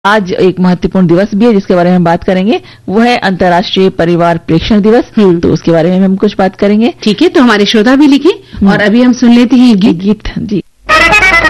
आज एक महत्वपूर्ण दिवस भी है जिसके बारे में हम बात करेंगे, वो है अंतर्राष्ट्रीय परिवार प्रेक्षण दिवस। तो उसके बारे में हम कुछ बात करेंगे। ठीक है, तो हमारे श्रोता भी लिखें और अभी हम सुन लेते हैं गीत। जी।